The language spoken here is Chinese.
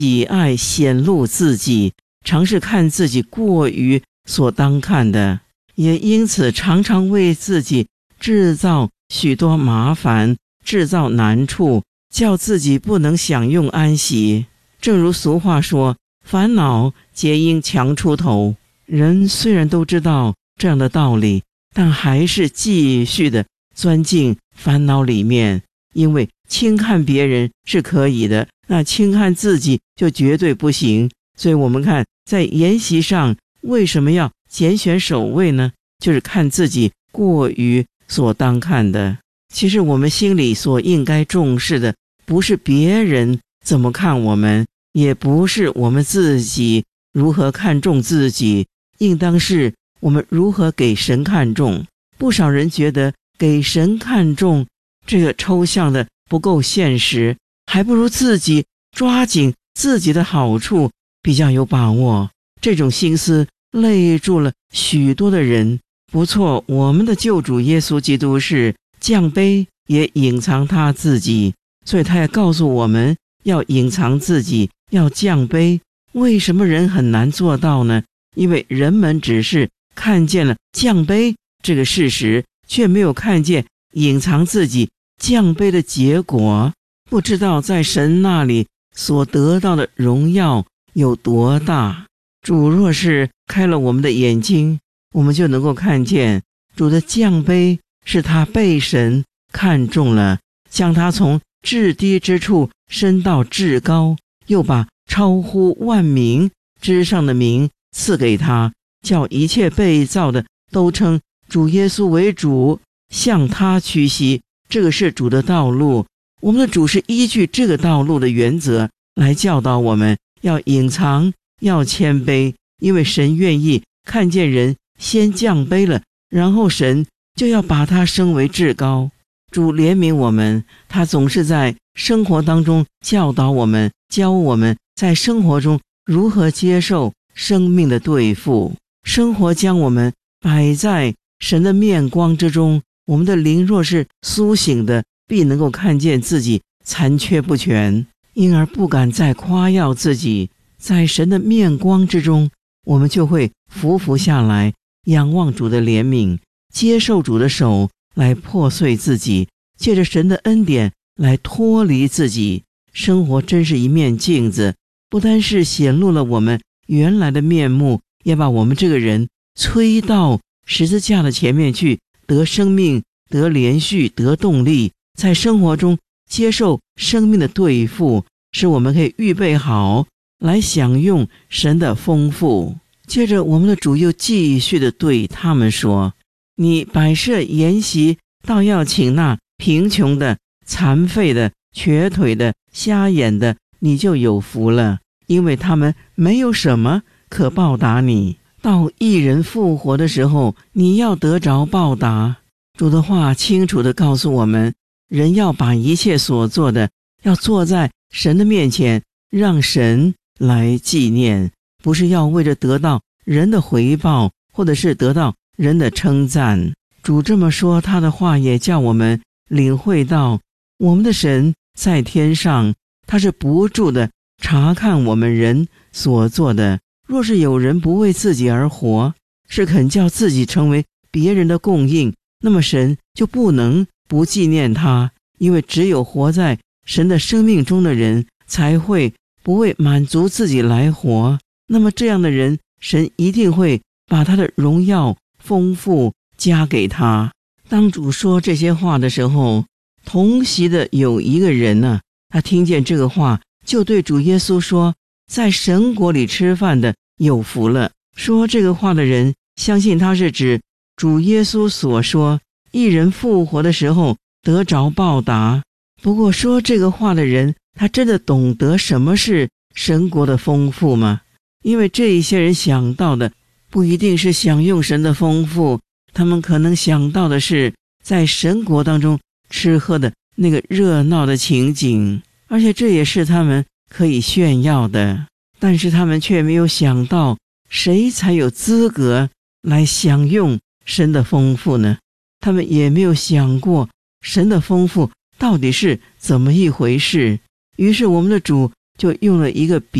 以爱显露自己，常是看自己过于所当看的，也因此常常为自己制造许多麻烦，制造难处，叫自己不能享用安息。正如俗话说，烦恼皆因强出头。人虽然都知道这样的道理，但还是继续的钻进烦恼里面，因为轻看别人是可以的，那轻看自己就绝对不行。所以我们看在筵席上为什么要拣选首位呢？就是看自己过于所当看的。其实我们心里所应该重视的，不是别人怎么看我们，也不是我们自己如何看重自己，应当是我们如何给神看重。不少人觉得给神看重这个抽象的不够现实，还不如自己抓紧自己的好处比较有把握。这种心思累住了许多的人。不错，我们的救主耶稣基督是降卑也隐藏他自己，所以他也告诉我们要隐藏自己，要降卑。为什么人很难做到呢？因为人们只是看见了降卑这个事实，却没有看见隐藏自己降卑的结果，不知道在神那里所得到的荣耀有多大。主若是开了我们的眼睛，我们就能够看见主的降卑是他被神看中了，将他从至低之处升到至高，又把超乎万名之上的名赐给他，叫一切被造的都称主耶稣为主，向他屈膝。这个是主的道路，我们的主是依据这个道路的原则来教导我们，要隐藏，要谦卑，因为神愿意看见人先降卑了，然后神就要把他升为至高。主怜悯我们，他总是在生活当中教导我们，教我们在生活中如何接受生命的对付。生活将我们摆在神的面光之中，我们的灵若是苏醒的，必能够看见自己残缺不全，因而不敢再夸耀自己。在神的面光之中，我们就会匍匐下来，仰望主的怜悯，接受主的手来破碎自己，借着神的恩典来脱离自己。生活真是一面镜子，不单是显露了我们原来的面目，也把我们这个人催到十字架的前面去，得生命，得连续，得动力，在生活中接受生命的对付，使我们可以预备好来享用神的丰富。接着我们的主又继续的对他们说，你摆设筵席，倒要请那贫穷的、残废的、瘸腿的、瞎眼的，你就有福了，因为他们没有什么可报答你。到义人复活的时候，你要得着报答。主的话清楚地告诉我们，人要把一切所做的要做在神的面前，让神来纪念，不是要为着得到人的回报，或者是得到人的称赞。主这么说，他的话也叫我们领会到，我们的神在天上，他是不住的察看我们人所做的。若是有人不为自己而活，是肯叫自己成为别人的供应，那么神就不能不纪念他，因为只有活在神的生命中的人才会不为满足自己来活。那么这样的人，神一定会把他的荣耀丰富加给他。当主说这些话的时候，同席的有一个人呢，他听见这个话，就对主耶稣说，在神国里吃饭的有福了。说这个话的人相信他是指主耶稣所说义人复活的时候得着报答。不过说这个话的人，他真的懂得什么是神国的丰富吗？因为这一些人想到的不一定是享用神的丰富，他们可能想到的是在神国当中吃喝的那个热闹的情景，而且这也是他们可以炫耀的。但是他们却没有想到，谁才有资格来享用神的丰富呢？他们也没有想过神的丰富到底是怎么一回事。于是我们的主就用了一个比